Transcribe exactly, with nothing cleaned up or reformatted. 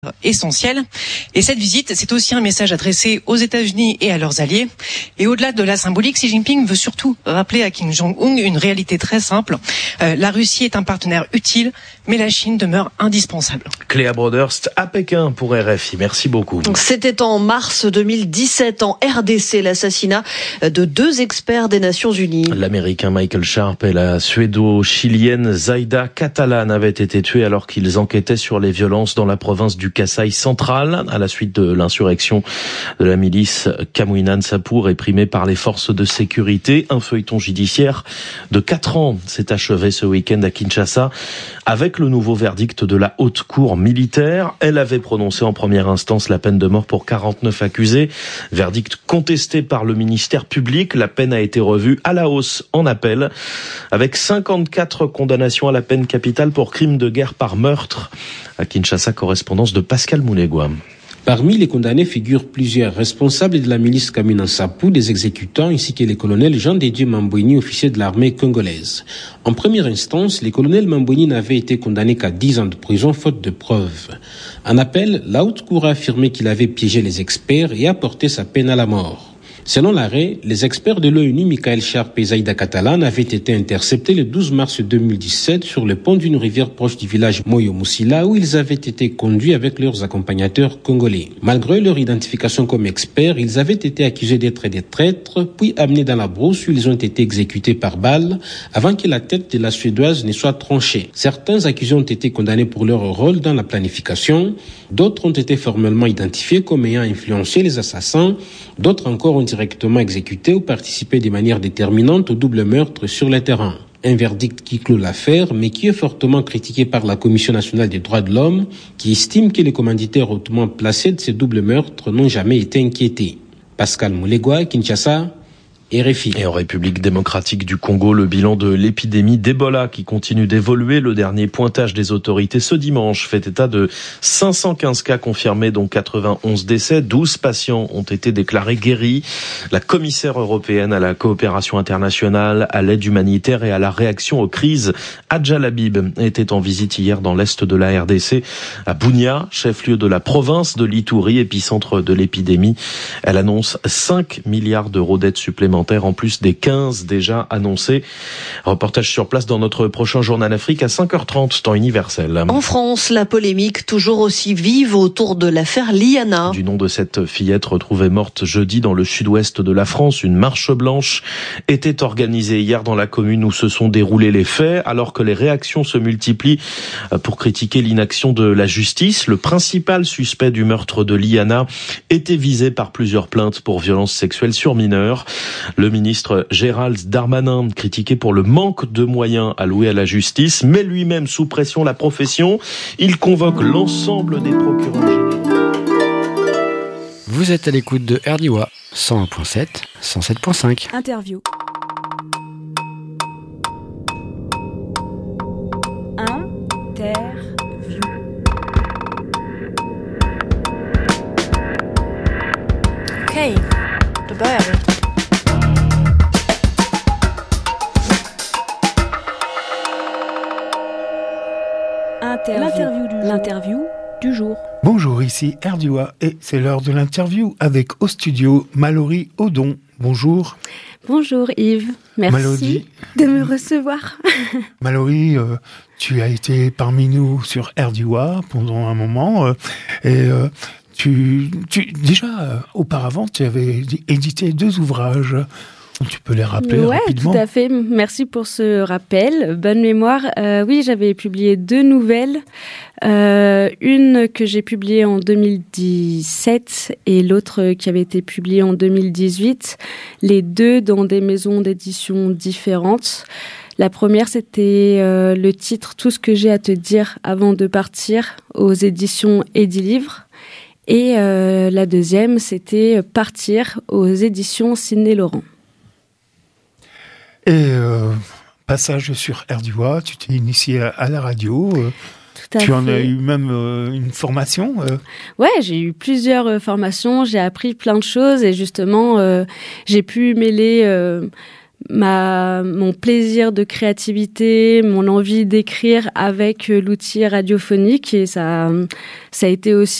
essentiel. Et cette visite, c'est aussi un message adressé aux États-Unis et à leurs alliés. Et au-delà de la symbolique, Xi Jinping veut surtout rappeler à Kim Jong-un une réalité très simple. Euh, la Russie est un partenaire utile, mais la Chine demeure indispensable. Cléa Broderst à Pékin pour R F I. Merci beaucoup. C'était en mars deux mille dix-sept, en R D C, l'assassinat de deux experts des Nations Unies. L'Américain Michael Sharp et la Suédo-Chilienne Zaida Catalan avaient été tués alors qu'ils enquêtaient sur les violences dans la province du Kasaï central à la suite de l'insurrection de la milice Kamuinan Sapur réprimée par les forces de sécurité. Un feuilleton judiciaire de quatre ans s'est achevé ce week-end à Kinshasa avec le nouveau verdict de la haute cour militaire. Elle avait prononcé en première instance la peine de mort pour quarante-neuf accusés. Verdict contesté par le ministère public. La peine a été revue à la hausse en appel avec cinquante-quatre condamnations à la peine capitale pour crimes de guerre par meurtre. À Kinshasa, correspondance de Pascal Moulegua. Parmi les condamnés figurent plusieurs responsables de la milice Kamuinan Sapur, des exécutants, ainsi que les colonels Jean de Dieu Mambweni, officier de l'armée congolaise. En première instance, les colonels Mambweni n'avaient été condamnés qu'à dix ans de prison, faute de preuves. En appel, la haute cour a affirmé qu'il avait piégé les experts et a porté sa peine à la mort. Selon l'arrêt, les experts de l'ONU, Michael Sharp et Zaida Catalan, avaient été interceptés le douze mars deux mille dix-sept sur le pont d'une rivière proche du village Moyo-Moussila où ils avaient été conduits avec leurs accompagnateurs congolais. Malgré leur identification comme experts, ils avaient été accusés d'être des traîtres, puis amenés dans la brousse où ils ont été exécutés par balle avant que la tête de la Suédoise ne soit tranchée. Certains accusés ont été condamnés pour leur rôle dans la planification, d'autres ont été formellement identifiés comme ayant influencé les assassins, d'autres encore ont directement exécuté ou participé de manière déterminante au double meurtre sur le terrain. Un verdict qui clôt l'affaire, mais qui est fortement critiqué par la Commission nationale des droits de l'homme, qui estime que les commanditaires hautement placés de ces doubles meurtres n'ont jamais été inquiétés. Pascal Moulegua, Kinshasa, R F I. Et en République démocratique du Congo, le bilan de l'épidémie d'Ebola qui continue d'évoluer. Le dernier pointage des autorités ce dimanche fait état de cinq cent quinze cas confirmés, dont quatre-vingt-onze décès. douze patients ont été déclarés guéris. La commissaire européenne à la coopération internationale, à l'aide humanitaire et à la réaction aux crises, Adja Labib, était en visite hier dans l'est de la R D C, à Bunia, chef-lieu de la province de l'Ituri, épicentre de l'épidémie. Elle annonce cinq milliards d'euros d'aide supplémentaire en plus des quinze déjà annoncés. Reportage sur place dans notre prochain Journal Afrique à cinq heures trente, temps universel. En France, la polémique toujours aussi vive autour de l'affaire Liana. Du nom de cette fillette retrouvée morte jeudi dans le sud-ouest de la France, une marche blanche était organisée hier dans la commune où se sont déroulés les faits, alors que les réactions se multiplient pour critiquer l'inaction de la justice. Le principal suspect du meurtre de Liana était visé par plusieurs plaintes pour violences sexuelles sur mineurs. Le ministre Gérald Darmanin, critiqué pour le manque de moyens alloués à la justice, met lui-même sous pression la profession. Il convoque l'ensemble des procureurs généraux. Vous êtes à l'écoute de R D W A cent un virgule sept, cent sept virgule cinq. Interview. Interview. Okej, då börjar vi. L'interview du, l'interview du jour. Bonjour, ici R D W A et c'est l'heure de l'interview avec au studio Mallory Odon. Bonjour. Bonjour Yves, merci Mallory. De me recevoir. Mallory, euh, tu as été parmi nous sur R D W A pendant un moment euh, et euh, tu, tu déjà euh, auparavant tu avais édité deux ouvrages. Tu peux les rappeler ouais, rapidement. Oui, tout à fait. Merci pour ce rappel. Bonne mémoire. Euh, oui, j'avais publié deux nouvelles. Euh, une que j'ai publiée en deux mille dix-sept et l'autre qui avait été publiée en deux mille dix-huit. Les deux dans des maisons d'édition différentes. La première, c'était euh, le titre « Tout ce que j'ai à te dire avant de partir » aux éditions Edilivre. Et euh, la deuxième, c'était « Partir » aux éditions Sidney Laurent. Et euh, passage sur R D W A, tu t'es initié à, à la radio. Euh, Tout à tu fait. en as eu même euh, une formation. Euh. Ouais, j'ai eu plusieurs euh, formations, j'ai appris plein de choses et justement, euh, j'ai pu mêler euh, ma mon plaisir de créativité, mon envie d'écrire avec l'outil radiophonique, et ça ça a été aussi